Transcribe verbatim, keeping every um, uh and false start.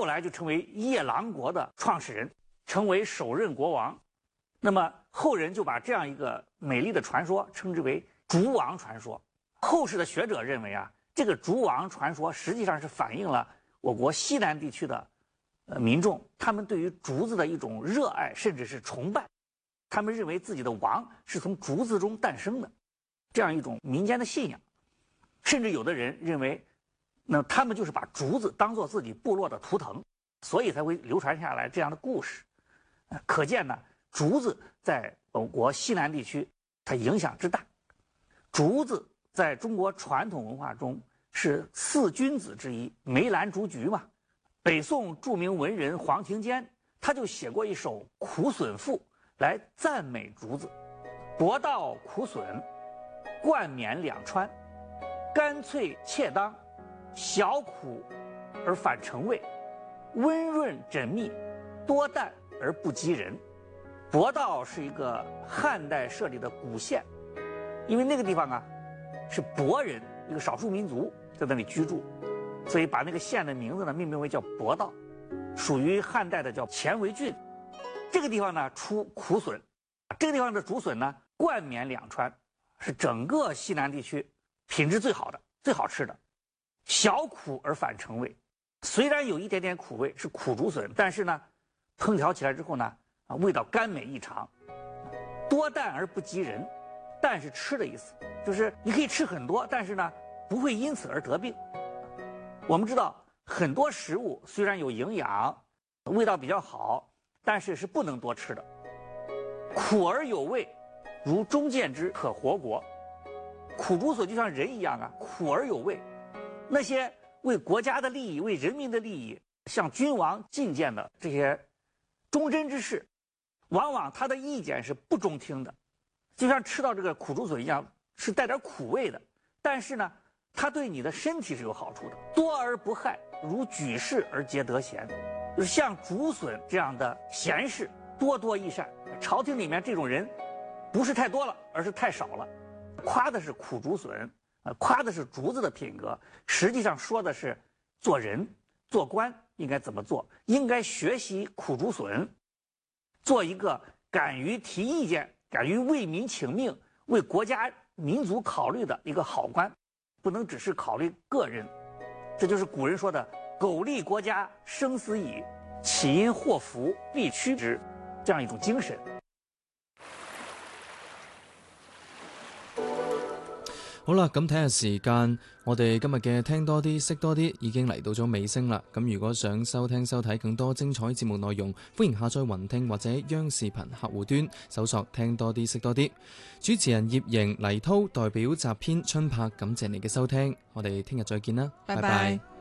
后来就成为夜郎国的创始人，成为首任国王。那么后人就把这样一个美丽的传说称之为烛王传说。后世的学者认为啊，这个烛王传说实际上是反映了我国西南地区的呃民众他们对于竹子的一种热爱，甚至是崇拜。他们认为自己的王是从竹子中诞生的，这样一种民间的信仰。甚至有的人认为，那他们就是把竹子当作自己部落的图腾，所以才会流传下来这样的故事。呃、可见呢，竹子在我国西南地区它影响之大。竹子在中国传统文化中是四君子之一，梅兰竹菊嘛。北宋著名文人黄庭坚他就写过一首《苦笋赋》来赞美竹子：博道苦笋，冠冕两川，干脆切当，小苦而反成味，温润缜密，多淡而不激人。博道是一个汉代设立的古县，因为那个地方啊是博人，一个少数民族在那里居住，所以把那个县的名字呢命名为叫博道，属于汉代的叫乾为郡。这个地方呢出苦笋，这个地方的竹笋呢冠冕两川，是整个西南地区品质最好的、最好吃的。小苦而反成味，虽然有一点点苦味，是苦竹笋，但是呢烹调起来之后呢啊味道甘美异常。多淡而不激人，淡是吃的意思，就是你可以吃很多，但是呢不会因此而得病。我们知道很多食物虽然有营养，味道比较好，但是是不能多吃的。苦而有味，如中见之，可活国。苦竹笋就像人一样啊，苦而有味。那些为国家的利益、为人民的利益向君王进谏的这些忠贞之士，往往他的意见是不中听的，就像吃到这个苦竹笋一样，是带点苦味的，但是呢它对你的身体是有好处的。多而不害，如举事而皆得贤。就是像竹笋这样的贤士多多益善，朝廷里面这种人不是太多了，而是太少了。夸的是苦竹笋，呃，夸的是竹子的品格，实际上说的是做人做官应该怎么做，应该学习苦竹笋，做一个敢于提意见、敢于为民请命、为国家民族考虑的一个好官，不能只是考虑个人。这就是古人说的苟利国家生死以，岂因祸福必趋之，这样一种精神。 好啦，咁睇下時間，我哋今日嘅聽多啲識多啲已經嚟到咗尾聲啦。咁如果想收聽收睇更多精彩節目內容，歡迎下載雲聽或者央視頻客戶端搜索聽多啲識多啲。主持人葉瑩、黎滔代表集編春柏，感謝你嘅收聽，我哋聽日再見啦，拜拜。